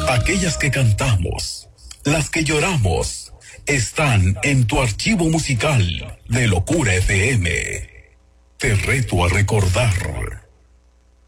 Aquellas que cantamos, las que lloramos, están en tu archivo musical de Locura FM. Te reto a recordar.